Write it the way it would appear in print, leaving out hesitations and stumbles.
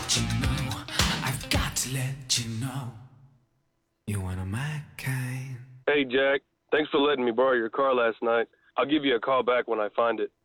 let you know. I've got to let you know. You're one of my kind. Hey, Jack. Thanks for letting me borrow your car last night. I'll give you a call back when I find it.